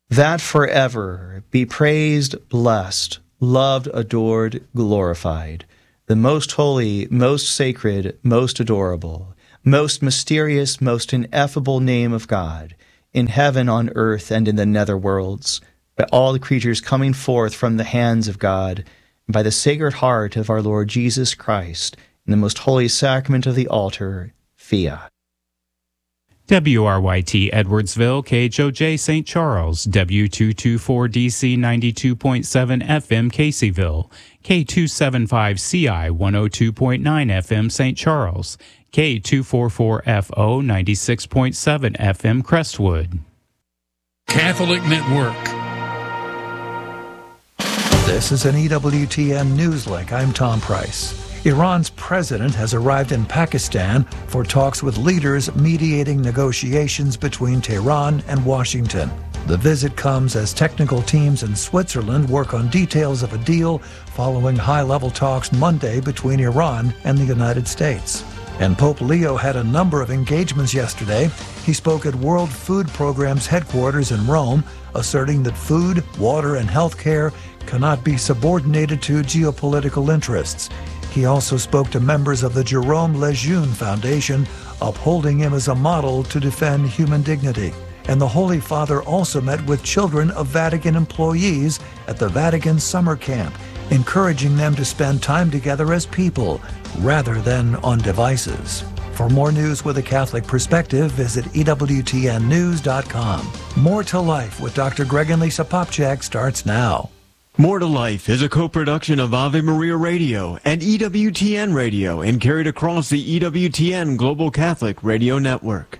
that forever be praised, blessed, loved, adored, glorified, the most holy, most sacred, most adorable, most mysterious, most ineffable name of God, in heaven, on earth, and in the nether worlds, by all the creatures coming forth from the hands of God, and by the Sacred Heart of our Lord Jesus Christ, in the most holy sacrament of the altar, Fiat. WRYT Edwardsville, KHOJ St. Charles, W224DC 92.7 FM Caseyville, K275CI 102.9 FM St. Charles, K244FO 96.7 FM Crestwood. Catholic Network. This is an EWTN Newslink. I'm Tom Price. Iran's president has arrived in Pakistan for talks with leaders mediating negotiations between Tehran and Washington. The visit comes as technical teams in Switzerland work on details of a deal following high-level talks Monday between Iran and the United States. And Pope Leo had a number of engagements yesterday. He spoke at World Food Programme's headquarters in Rome, asserting that food, water, and health care cannot be subordinated to geopolitical interests. He also spoke to members of the Jerome Lejeune Foundation, upholding him as a model to defend human dignity. And the Holy Father also met with children of Vatican employees at the Vatican summer camp, encouraging them to spend time together as people rather than on devices. For more news with a Catholic perspective, visit EWTNnews.com. More to Life with Dr. Greg and Lisa Popcak starts now. More to Life is a co-production of Ave Maria Radio and EWTN Radio and carried across the EWTN Global Catholic Radio Network.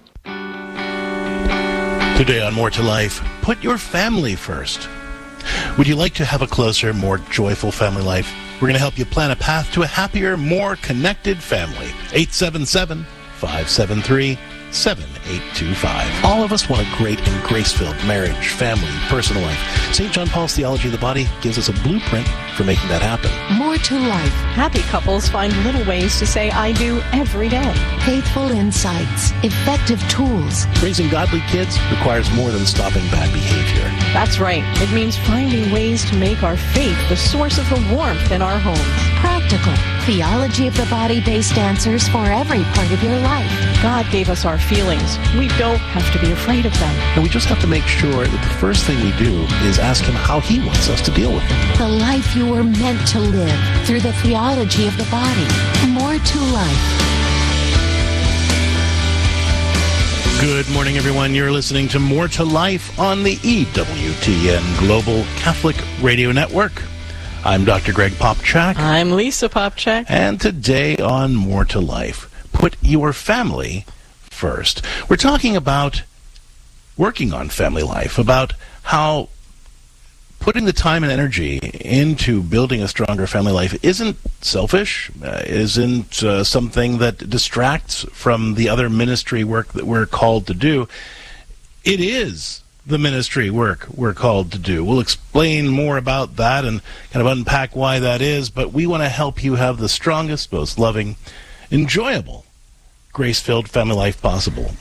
Today on More to Life, put your family first. Would you like to have a closer, more joyful family life? We're going to help you plan a path to a happier, more connected family. 877-573-7825. All of us want a great and grace-filled marriage, family, personal life. St. John Paul's Theology of the Body gives us a blueprint for making that happen. More to Life. Happy couples find little ways to say I do every day. Faithful insights. Effective tools. Raising godly kids requires more than stopping bad behavior. That's right. It means finding ways to make our faith the source of the warmth in our homes. Practical. Theology of the Body-based answers for every part of your life. God gave us our feelings. We don't have to be afraid of them. And we just have to make sure that the first thing we do is ask Him how He wants us to deal with them. The life you were meant to live through the theology of the body. More to Life. Good morning, everyone. You're listening to More to Life on the EWTN Global Catholic Radio Network. I'm Dr. Greg Popcak. I'm Lisa Popcak. And today on More to Life, put your family first. We're talking about working on family life, about how putting the time and energy into building a stronger family life isn't selfish, isn't something that distracts from the other ministry work that we're called to do. It is the ministry work we're called to do. We'll explain more about that and kind of unpack why that is, but we want to help you have the strongest, most loving, enjoyable, grace-filled family life possible.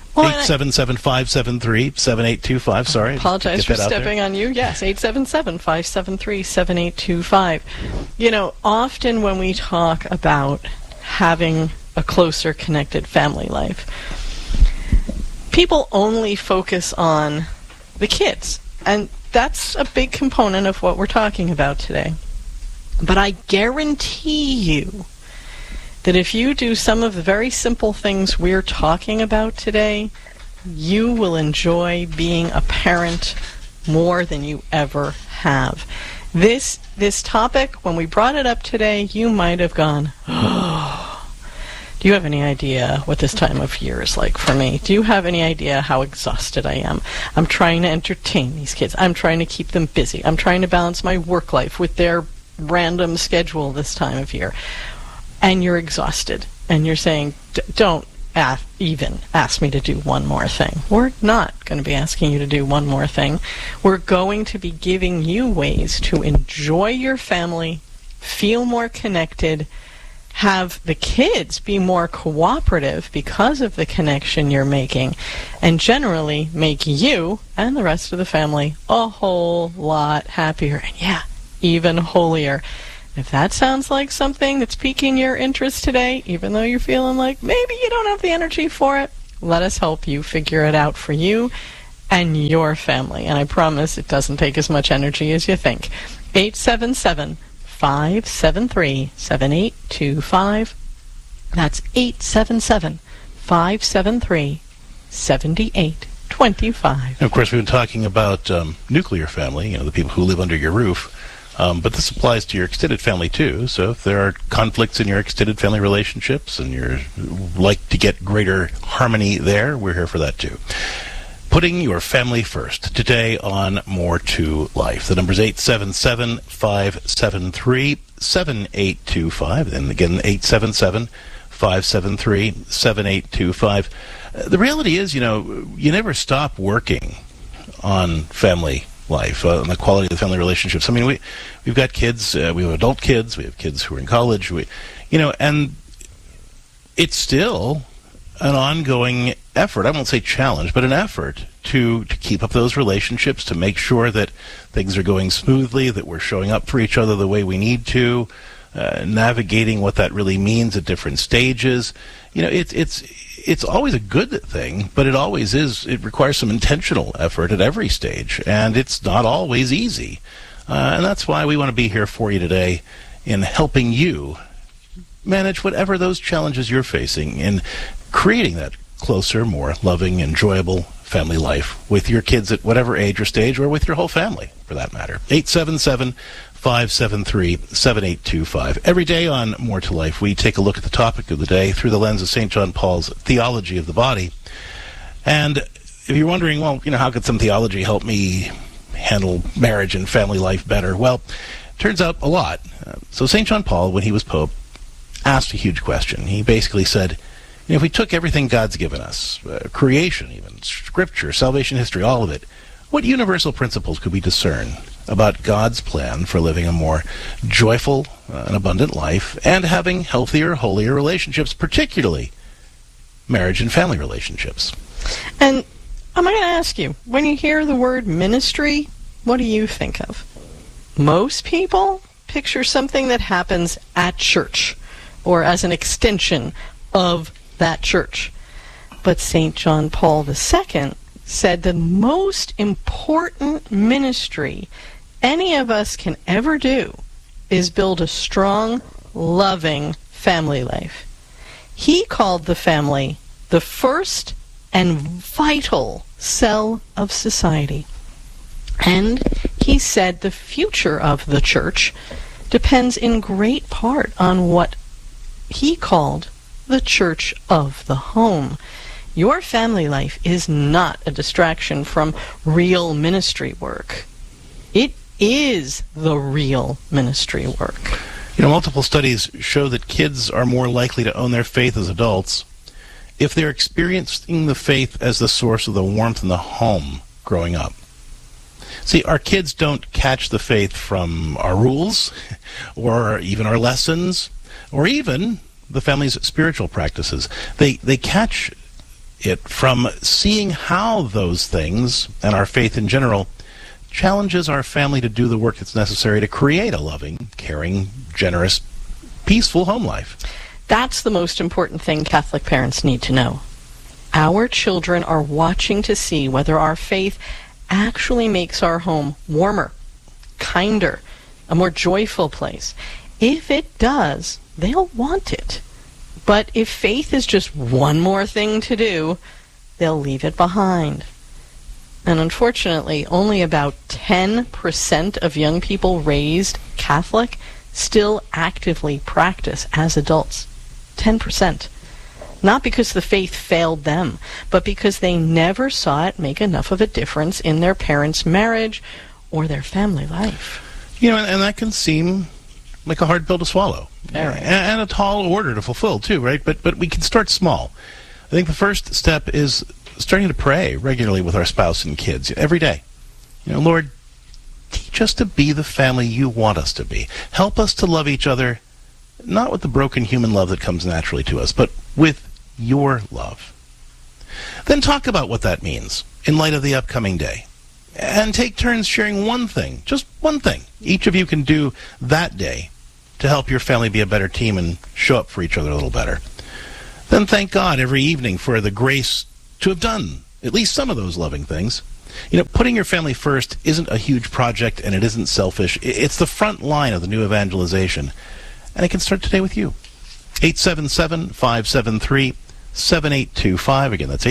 877-573-7825. Sorry. Apologize for stepping on you. Yes, 877-573-7825. You know, often when we talk about having a closer connected family life, people only focus on the kids. And that's a big component of what we're talking about today. But I guarantee you that if you do some of the very simple things we're talking about today, you will enjoy being a parent more than you ever have. This topic, when we brought it up today, you might have gone, oh, do you have any idea what this time of year is like for me? Do you have any idea how exhausted I am? I'm trying to entertain these kids. I'm trying to keep them busy. I'm trying to balance my work life with their random schedule this time of year. And you're exhausted, and you're saying, don't even ask me to do one more thing. We're not going to be asking you to do one more thing. We're going to be giving you ways to enjoy your family, feel more connected, have the kids be more cooperative because of the connection you're making, and generally make you and the rest of the family a whole lot happier, and yeah, even holier. If that sounds like something that's piquing your interest today, even though you're feeling like maybe you don't have the energy for it, let us help you figure it out for you and your family. And I promise it doesn't take as much energy as you think. 877-573-7825. That's 877-573-7825. Of course, we've been talking about nuclear family, the people who live under your roof. But this applies to your extended family, too. So if there are conflicts in your extended family relationships and you're like to get greater harmony there, we're here for that, too. Putting your family first. Today on More to Life. The number's 877-573-7825. And again, 877-573-7825. The reality is, you never stop working on family life, on the quality of the family relationships. I mean, we've got kids, we have adult kids, we have kids who are in college, and it's still an ongoing effort. I won't say challenge, but an effort to keep up those relationships, to make sure that things are going smoothly, that we're showing up for each other the way we need to, navigating what that really means at different stages. It's always a good thing, but it always is. It requires some intentional effort at every stage, and it's not always easy. And that's why we want to be here for you today in helping you manage whatever those challenges you're facing in creating that closer, more loving, enjoyable family life with your kids at whatever age or stage, or with your whole family, for that matter. 877-573-7825. Every day on More to Life, we take a look at the topic of the day through the lens of St. John Paul's theology of the body. And if you're wondering, well, how could some theology help me handle marriage and family life better? Well, turns out a lot. So St. John Paul, when he was Pope, asked a huge question. He basically said, if we took everything God's given us, creation even, Scripture, salvation history, all of it, what universal principles could we discern about God's plan for living a more joyful and abundant life and having healthier, holier relationships, particularly marriage and family relationships? And I'm going to ask you, when you hear the word ministry, what do you think of? Most people picture something that happens at church or as an extension of that church. But St. John Paul II said the most important ministry any of us can ever do is build a strong, loving family life. He called the family the first and vital cell of society. And he said the future of the church depends in great part on what he called the church of the home. Your family life is not a distraction from real ministry work. It is the real ministry work. Multiple studies show that kids are more likely to own their faith as adults if they're experiencing the faith as the source of the warmth in the home growing up. See, our kids don't catch the faith from our rules or even our lessons or even the family's spiritual practices. They catch it from seeing how those things, and our faith in general, challenges our family to do the work that's necessary to create a loving, caring, generous, peaceful home life. That's the most important thing Catholic parents need to know. Our children are watching to see whether our faith actually makes our home warmer, kinder, a more joyful place. If it does, they'll want it. But if faith is just one more thing to do, they'll leave it behind. And unfortunately, only about 10% of young people raised Catholic still actively practice as adults. 10%. Not because the faith failed them, but because they never saw it make enough of a difference in their parents' marriage or their family life. And that can seem like a hard pill to swallow. And a tall order to fulfill, too, right? But we can start small. I think the first step is starting to pray regularly with our spouse and kids every day. Lord, teach us to be the family you want us to be. Help us to love each other not with the broken human love that comes naturally to us, but with your love. Then talk about what that means in light of the upcoming day. And take turns sharing one thing, just one thing, each of you can do that day to help your family be a better team and show up for each other a little better. Then thank God every evening for the grace to have done at least some of those loving things. You know, putting your family first isn't a huge project, and it isn't selfish. It's the front line of the new evangelization, and it can start today with you. 877-573-7825. Again, that's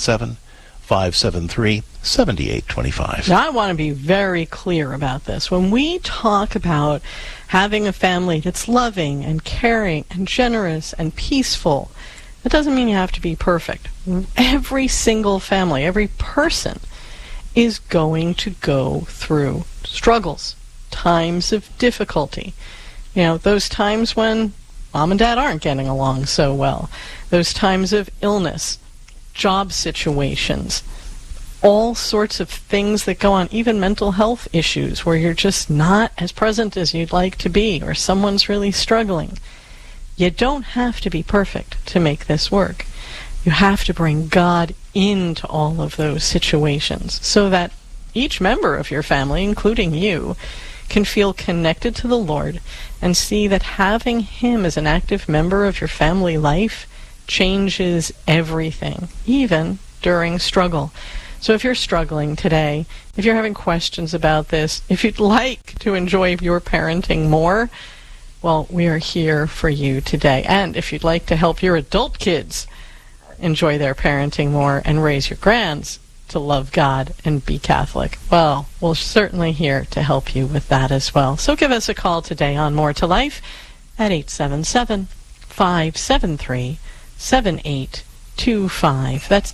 877-573-7825. Now, I want to be very clear about this. When we talk about having a family that's loving and caring and generous and peaceful, it doesn't mean you have to be perfect. Every single family, every person is going to go through struggles, times of difficulty. You know, those times when mom and dad aren't getting along so well, those times of illness, job situations, all sorts of things that go on, even mental health issues where you're just not as present as you'd like to be, or someone's really struggling. You don't have to be perfect to make this work. You have to bring God into all of those situations so that each member of your family, including you, can feel connected to the Lord and see that having Him as an active member of your family life changes everything, even during struggle. So if you're struggling today, if you're having questions about this, if you'd like to enjoy your parenting more, well, we are here for you today. And if you'd like to help your adult kids enjoy their parenting more and raise your grands to love God and be Catholic, well, we're certainly here to help you with that as well. So give us a call today on More to Life at 877-573-7825. That's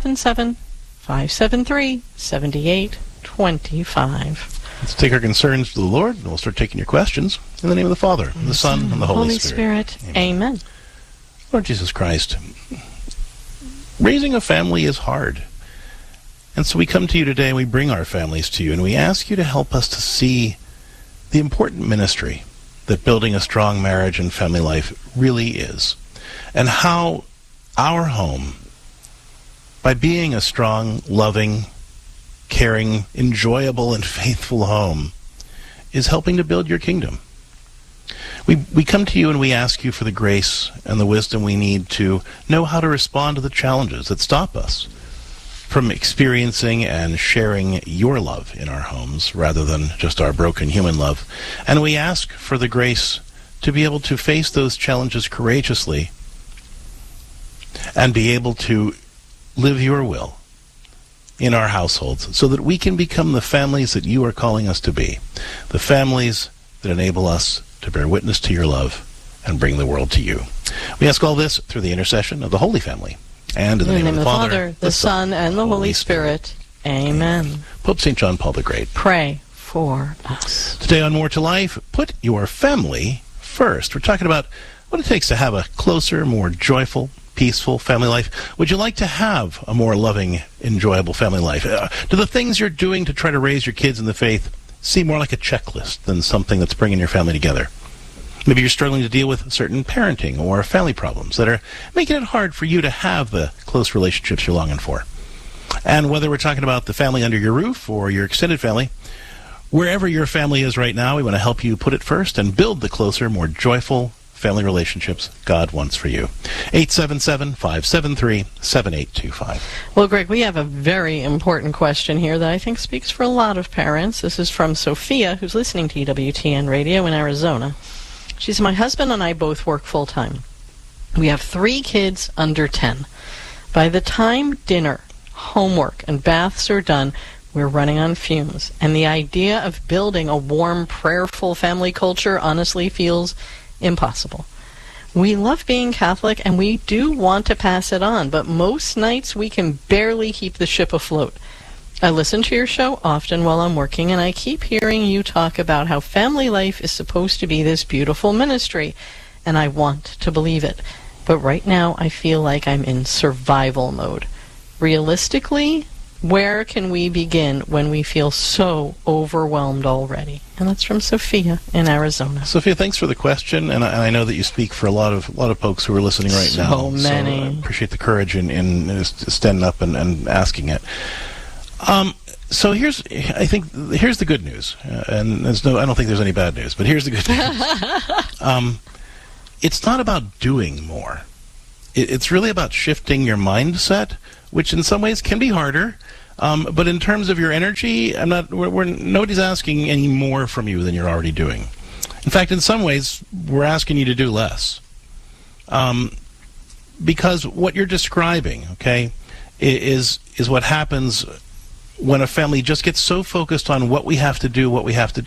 877-573-7825. Let's take our concerns to the Lord, and we'll start taking your questions in the name of the Father, and the Son, and the Holy Spirit. Amen. Lord Jesus Christ, raising a family is hard. And so we come to you today, and we bring our families to you, and we ask you to help us to see the important ministry that building a strong marriage and family life really is, and how our home, by being a strong, loving, caring, enjoyable, and faithful home, is helping to build your kingdom. We come to you and we ask you for the grace and the wisdom we need to know how to respond to the challenges that stop us from experiencing and sharing your love in our homes rather than just our broken human love. And we ask for the grace to be able to face those challenges courageously and be able to live your will in our households so that we can become the families that you are calling us to be, the families that enable us to bear witness to your love and bring the world to you. We ask all this through the intercession of the Holy Family, and in the name of the Father, the Son, and the Holy Spirit. Amen. Pope St. John Paul the Great, pray for us. Today on More to Life, put your family first. We're talking about what it takes to have a closer, more joyful, peaceful family life. Would you like to have a more loving, enjoyable family life? Do the things you're doing to try to raise your kids in the faith seem more like a checklist than something that's bringing your family together? Maybe you're struggling to deal with certain parenting or family problems that are making it hard for you to have the close relationships you're longing for. And whether we're talking about the family under your roof or your extended family, wherever your family is right now, we want to help you put it first and build the closer, more joyful family relationships God wants for you. 877-573-7825. Well, Greg, we have a very important question here that I think speaks for a lot of parents. This is from Sophia, who's listening to EWTN Radio in Arizona. She says, my husband and I both work full-time. We have 3 kids under 10. By the time dinner, homework, and baths are done, we're running on fumes. And the idea of building a warm, prayerful family culture honestly feels impossible. We love being Catholic, and we do want to pass it on, but most nights we can barely keep the ship afloat. I listen to your show often while I'm working, and I keep hearing you talk about how family life is supposed to be this beautiful ministry, and I want to believe it. But right now I feel like I'm in survival mode. Realistically, Where can we begin when we feel so overwhelmed already? And that's from Sophia in Arizona. Sophia, thanks for the question, and I know that you speak for a lot of folks who are listening right now. So many. So I appreciate the courage in standing up and asking it. So here's the good news, and I don't think there's any bad news, but here's the good news. It's not about doing more. It's really about shifting your mindset, which in some ways can be harder. But in terms of your energy, nobody's asking any more from you than you're already doing. In fact, in some ways, we're asking you to do less. Because what you're describing, okay, is what happens when a family just gets so focused on what we have to do,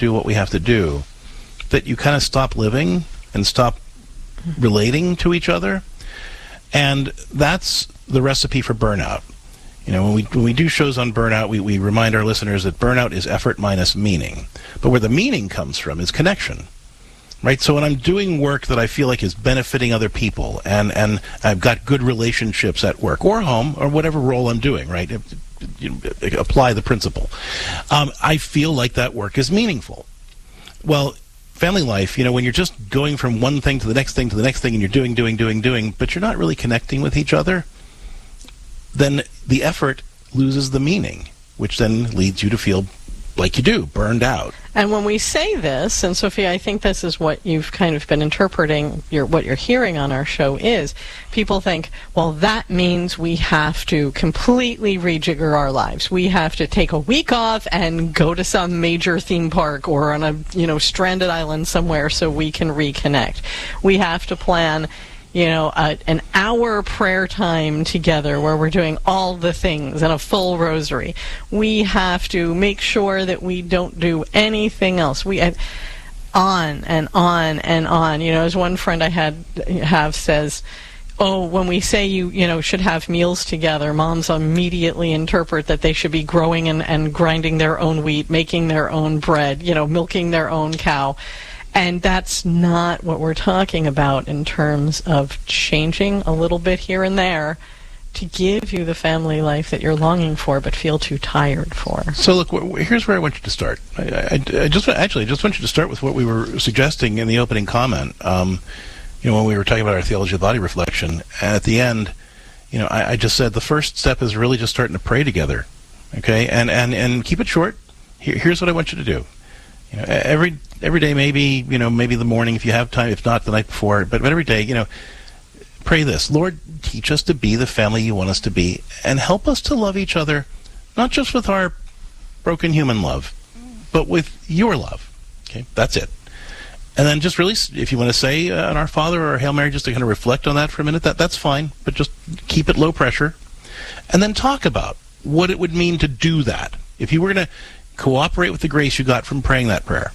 that you kind of stop living and stop relating to each other. And that's the recipe for burnout. You know, when we do shows on burnout, we remind our listeners that burnout is effort minus meaning. But where the meaning comes from is connection, right? So when I'm doing work that I feel like is benefiting other people, and I've got good relationships at work or home or whatever role I'm doing, right? Apply the principle. I feel like that work is meaningful. Well, family life, you know, when you're just going from one thing to the next thing to the next thing, and you're doing, but you're not really connecting with each other, then the effort loses the meaning, which then leads you to feel like you do, burned out. And when we say this, and Sophia, I think this is what you've kind of been interpreting, what you're hearing on our show is, people think, well, that means we have to completely rejigger our lives. We have to take a week off and go to some major theme park or on a, stranded island somewhere so we can reconnect. We have to plan an hour prayer time together where we're doing all the things and a full rosary. We have to make sure that we don't do anything else. On and on and on. As one friend I have says, when we say you should have meals together, moms immediately interpret that they should be growing and grinding their own wheat, making their own bread, milking their own cow. And that's not what we're talking about in terms of changing a little bit here and there to give you the family life that you're longing for but feel too tired for. So look, here's where I want you to start. I just want you to start with what we were suggesting in the opening comment. When we were talking about our theology of the body reflection, and at the end, I just said the first step is really just starting to pray together, okay? And keep it short. Here's what I want you to do. Every day, maybe the morning if you have time, if not the night before, but every day, pray this: Lord, teach us to be the family you want us to be, and help us to love each other, not just with our broken human love, but with your love. Okay, that's it. And then just really, if you want to say an Our Father or a Hail Mary, just to kind of reflect on that for a minute, that's fine, but just keep it low pressure. And then talk about what it would mean to do that. If you were going to cooperate with the grace you got from praying that prayer,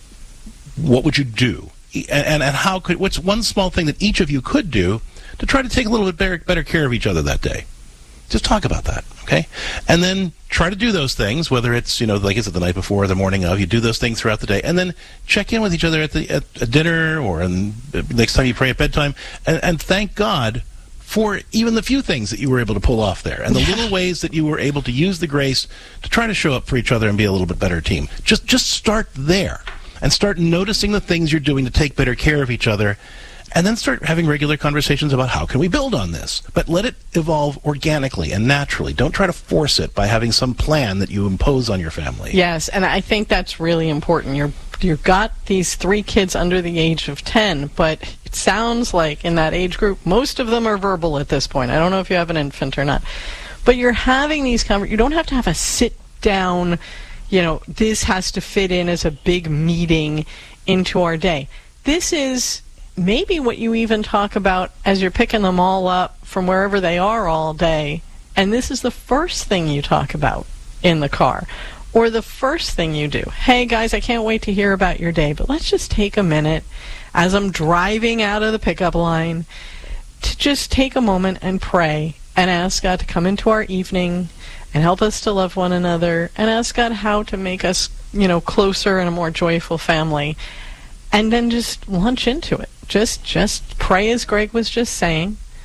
what would you do? And what's one small thing that each of you could do to try to take a little bit better care of each other that day? Just talk about that, okay? And then try to do those things, whether it's, like I said, the night before or the morning of, you do those things throughout the day, and then check in with each other at dinner or next time you pray at bedtime, and thank God for even the few things that you were able to pull off there, and the little ways that you were able to use the grace to try to show up for each other and be a little bit better team. Just start there, and start noticing the things you're doing to take better care of each other, and then start having regular conversations about how can we build on this. But let it evolve organically and naturally. Don't try to force it by having some plan that you impose on your family. Yes, and I think that's really important. You've got these 3 kids under the age of 10, but it sounds like in that age group, most of them are verbal at this point. I don't know if you have an infant or not. But you're having these conversations. You don't have to have a sit-down, this has to fit in as a big meeting into our day. This is maybe what you even talk about as you're picking them all up from wherever they are all day, and this is the first thing you talk about in the car. Or the first thing you do. Hey guys, I can't wait to hear about your day, but let's just take a minute as I'm driving out of the pickup line to just take a moment and pray and ask God to come into our evening and help us to love one another and ask God how to make us, closer and a more joyful family. And then just launch into it. Just pray, as Greg was just saying,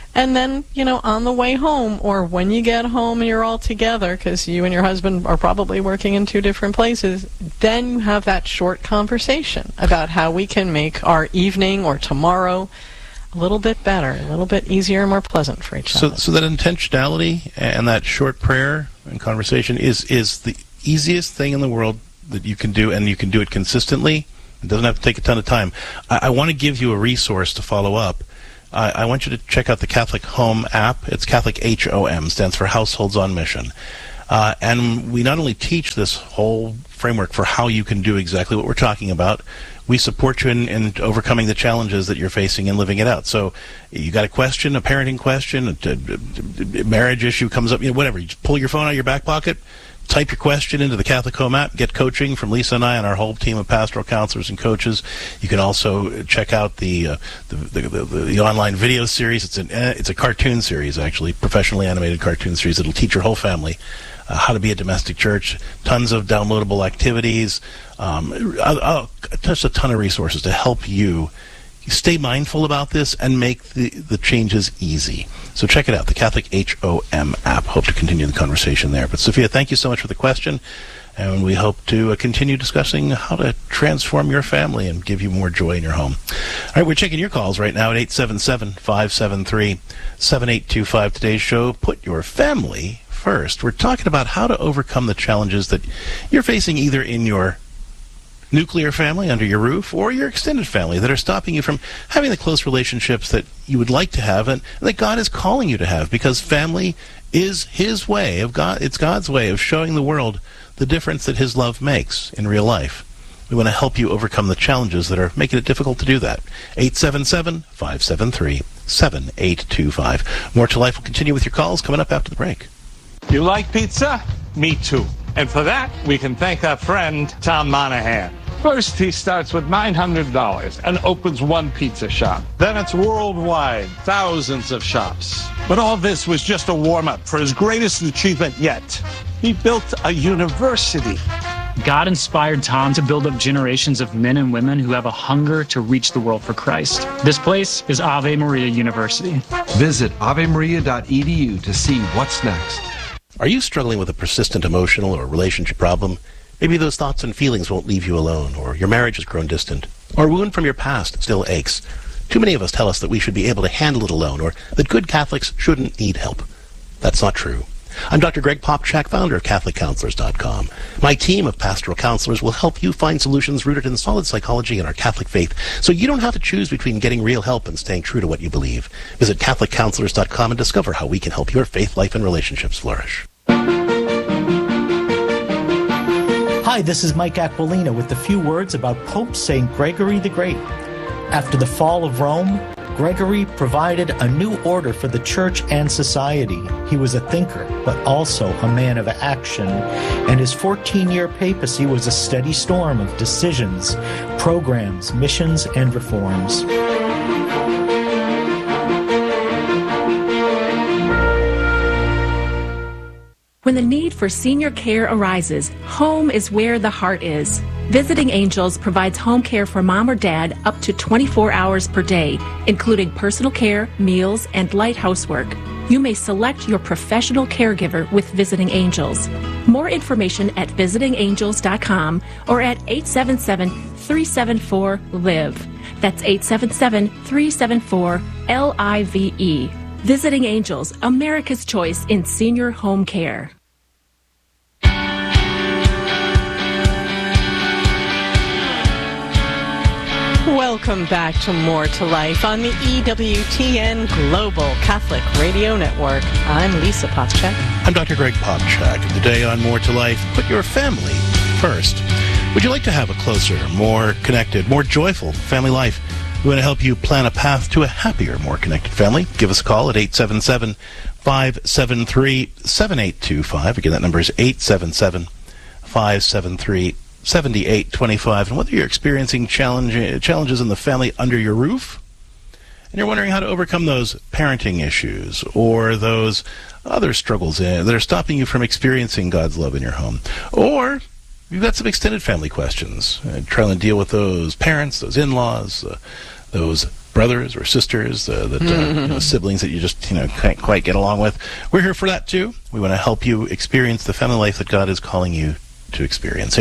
And then, on the way home, or when you get home and you're all together, because you and your husband are probably working in two different places, then you have that short conversation about how we can make our evening or tomorrow a little bit better, a little bit easier and more pleasant for each other. So that intentionality and that short prayer and conversation is the easiest thing in the world that you can do, and you can do it consistently. It doesn't have to take a ton of time. I want to give you a resource to follow up. I want you to check out the Catholic Home app. It's Catholic HOM, stands for Households on Mission. And we not only teach this whole framework for how you can do exactly what we're talking about, we support you in overcoming the challenges that you're facing and living it out. So you got a question, a parenting question, a marriage issue comes up, whatever. You just pull your phone out of your back pocket, type your question into the Catholic Home app, get coaching from Lisa and I and our whole team of pastoral counselors and coaches. You can also check out the online video series. It's a cartoon series, actually, professionally animated cartoon series. It'll teach your whole family how to be a domestic church. Tons of downloadable activities. Just a ton of resources to help you stay mindful about this and make the changes easy. So check it out, the Catholic HOM app. Hope to continue the conversation there. But Sophia, thank you so much for the question, and we hope to continue discussing how to transform your family and give you more joy in your home. All right, we're checking your calls right now at 877-573-7825. Today's show, Put Your Family First. We're talking about how to overcome the challenges that you're facing either in your nuclear family under your roof or your extended family that are stopping you from having the close relationships that you would like to have and that God is calling you to have, because family is His way of God. It's God's way of showing the world the difference that His love makes in real life. We want to help you overcome the challenges that are making it difficult to do that. 877-573-7825. More to Life will continue with your calls coming up after the break. You like pizza? Me too. And for that, we can thank our friend, Tom Monahan. First, he starts with $900 and opens one pizza shop. Then it's worldwide, thousands of shops. But all this was just a warm-up for his greatest achievement yet. He built a university. God inspired Tom to build up generations of men and women who have a hunger to reach the world for Christ. This place is Ave Maria University. Visit avemaria.edu to see what's next. Are you struggling with a persistent emotional or relationship problem? Maybe those thoughts and feelings won't leave you alone, or your marriage has grown distant, or a wound from your past still aches. Too many of us tell us that we should be able to handle it alone, or that good Catholics shouldn't need help. That's not true. I'm Dr. Greg Popchak, founder of CatholicCounselors.com. My team of pastoral counselors will help you find solutions rooted in solid psychology and our Catholic faith, so you don't have to choose between getting real help and staying true to what you believe. Visit CatholicCounselors.com and discover how we can help your faith life and relationships flourish. Hi, this is Mike Aquilina with a few words about Pope St. Gregory the Great. After the fall of Rome, Gregory provided a new order for the church and society. He was a thinker, but also a man of action, and his 14-year papacy was a steady storm of decisions, programs, missions, and reforms. When the need for senior care arises, home is where the heart is. Visiting Angels provides home care for mom or dad up to 24 hours per day, including personal care, meals, and light housework. You may select your professional caregiver with Visiting Angels. More information at visitingangels.com or at 877-374-LIVE. That's 877-374-LIVE. Visiting Angels, America's choice in senior home care. Welcome back to More to Life on the EWTN Global Catholic Radio Network. I'm Lisa Popchak. I'm Dr. Greg Popchak. Today on More to Life, put your family first. Would you like to have a closer, more connected, more joyful family life? We want to help you plan a path to a happier, more connected family. Give us a call at 877-573-7825. Again, that number is 877-573-7825. And whether you're experiencing challenges in the family under your roof, and you're wondering how to overcome those parenting issues or those other struggles that are stopping you from experiencing God's love in your home, or you've got some extended family questions, trying to deal with those parents, those in-laws, those brothers or sisters, siblings that you just can't quite get along with. We're here for that too. We want to help you experience the family life that God is calling you to experience.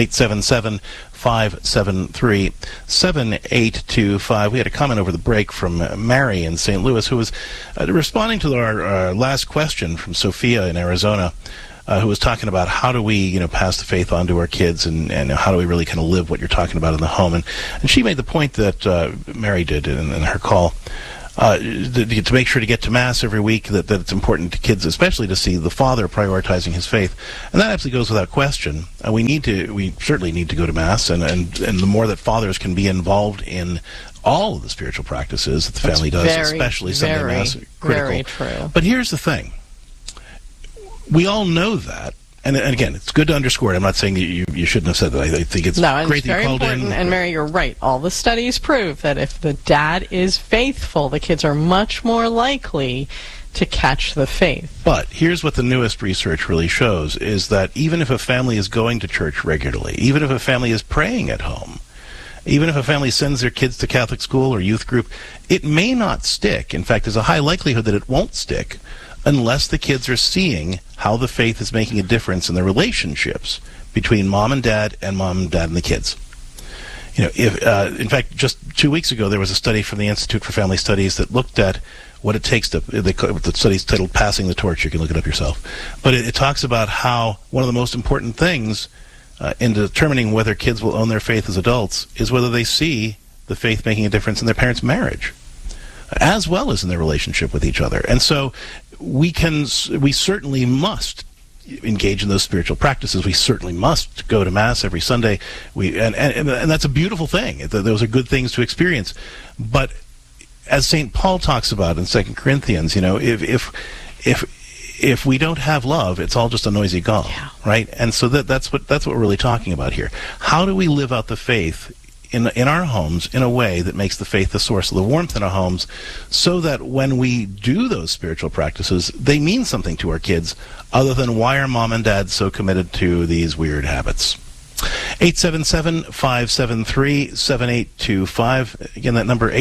877-573-7825. We had a comment over the break from Mary in St. Louis, who was responding to our last question from Sophia in Arizona, who was talking about how do we pass the faith on to our kids, and how do we really kind of live what you're talking about in the home. And she made the point that Mary did in her call, to make sure to get to Mass every week, that it's important to kids, especially to see the father prioritizing his faith. And that absolutely goes without question. We certainly need to go to Mass, and the more that fathers can be involved in all of the spiritual practices that the family does, especially Sunday Mass, critical. Very true. But here's the thing. We all know that. And again, it's good to underscore it. I'm not saying that you shouldn't have said that. I think it's great that you called in. And Mary, you're right. All the studies prove that if the dad is faithful, the kids are much more likely to catch the faith. But here's what the newest research really shows, is that even if a family is going to church regularly, even if a family is praying at home, even if a family sends their kids to Catholic school or youth group, it may not stick. In fact, there's a high likelihood that it won't stick unless the kids are seeing how the faith is making a difference in the relationships between mom and dad and the kids. In fact, just 2 weeks ago, there was a study from the Institute for Family Studies that looked at what it takes to, the study's titled Passing the Torch. You can look it up yourself. But it talks about how one of the most important things in determining whether kids will own their faith as adults is whether they see the faith making a difference in their parents' marriage, as well as in their relationship with each other. And so we certainly must engage in those spiritual practices. We certainly must go to Mass every Sunday. And that's a beautiful thing. Those are good things to experience. But as St. Paul talks about in 2 Corinthians, if we don't have love, it's all just a noisy gong, right? And so that's what we're really talking about here. How do we live out the faith in our homes in a way that makes the faith the source of the warmth in our homes, so that when we do those spiritual practices, they mean something to our kids, other than why are mom and dad so committed to these weird habits? 877-573-7825. Again, that number,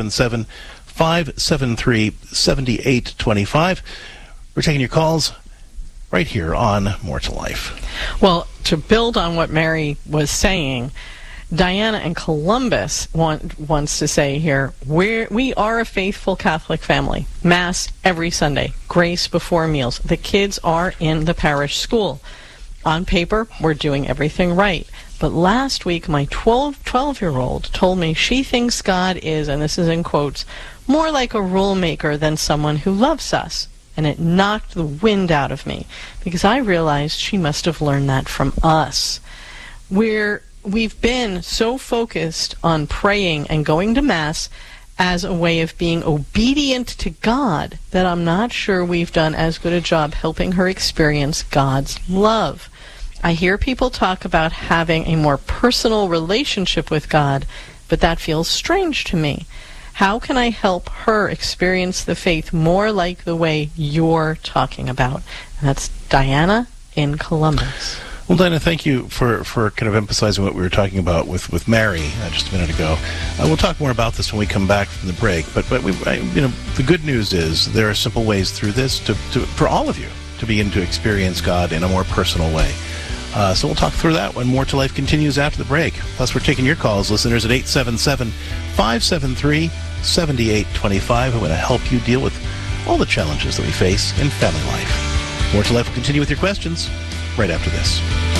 877-573-7825. We're taking your calls right here on More to Life. Well, to build on what Mary was saying, Diana in Columbus wants to say here, we are a faithful Catholic family. Mass every Sunday. Grace before meals. The kids are in the parish school. On paper, we're doing everything right. But last week, my 12-year-old told me she thinks God is, and this is in quotes, more like a rule maker than someone who loves us. And it knocked the wind out of me, because I realized she must have learned that from us. We've been so focused on praying and going to Mass as a way of being obedient to God that I'm not sure we've done as good a job helping her experience God's love. I hear people talk about having a more personal relationship with God, but that feels strange to me. How can I help her experience the faith more like the way you're talking about? And that's Diana in Columbus. Well, Diana, thank you for kind of emphasizing what we were talking about with Mary just a minute ago. We'll talk more about this when we come back from the break. But the good news is there are simple ways through this for all of you to begin to experience God in a more personal way. So we'll talk through that when More to Life continues after the break. Plus, we're taking your calls, listeners, at 877-573-7825. We want to help you deal with all the challenges that we face in family life. More to Life will continue with your questions right after this.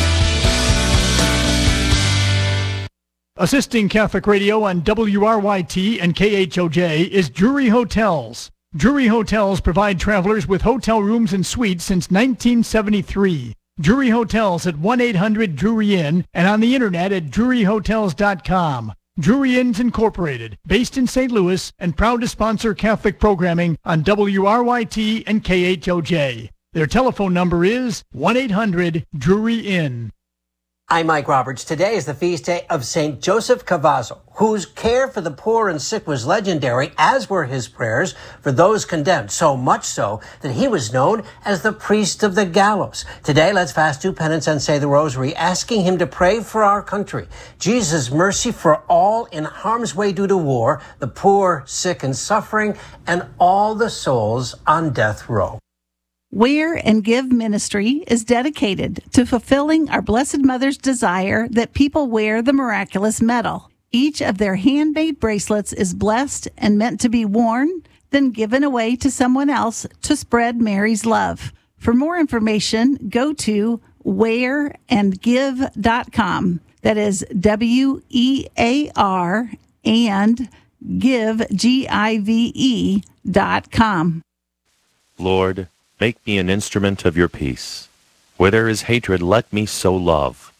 Assisting Catholic Radio on WRYT and KHOJ is Drury Hotels. Drury Hotels provide travelers with hotel rooms and suites since 1973. Drury Hotels at 1-800-DRURY INN and on the internet at druryhotels.com. Drury Inns Incorporated, based in St. Louis and proud to sponsor Catholic programming on WRYT and KHOJ. Their telephone number is 1-800-DRURY INN. I'm Mike Roberts. Today is the feast day of St. Joseph Cavazo, whose care for the poor and sick was legendary, as were his prayers for those condemned, so much so that he was known as the priest of the gallows. Today, let's fast, do penance, and say the rosary, asking him to pray for our country. Jesus' mercy for all in harm's way due to war, the poor, sick, and suffering, and all the souls on death row. Wear and Give Ministry is dedicated to fulfilling our Blessed Mother's desire that people wear the miraculous medal. Each of their handmade bracelets is blessed and meant to be worn, then given away to someone else to spread Mary's love. For more information, go to wearandgive.com. That is WEAR and give.com. Lord, make me an instrument of your peace. Where there is hatred, let me sow love.